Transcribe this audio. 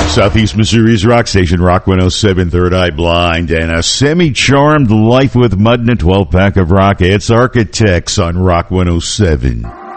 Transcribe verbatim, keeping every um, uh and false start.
Southeast Missouri's rock station, Rock one oh seven, Third Eye Blind, and a semi-charmed life with mud and a twelve-pack of rock. It's Architects on Rock one oh seven.